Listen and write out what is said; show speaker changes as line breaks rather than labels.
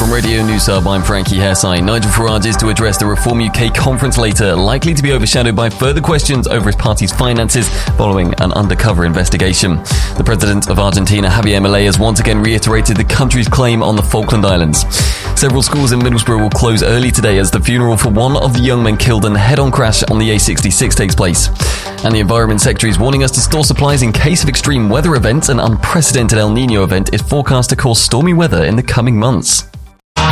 From Radio News Hub, I'm Frankie Hessai. Nigel Farage is to address the Reform UK conference later, likely to be overshadowed by further questions over his party's finances following an undercover investigation. The president of Argentina, Javier Milei, has once again reiterated the country's claim on the Falkland Islands. Several schools in Middlesbrough will close early today as the funeral for one of the young men killed in a head-on crash on the A66 takes place. And the Environment Secretary is warning us to store supplies in case of extreme weather events. An unprecedented El Niño event is forecast to cause stormy weather in the coming months.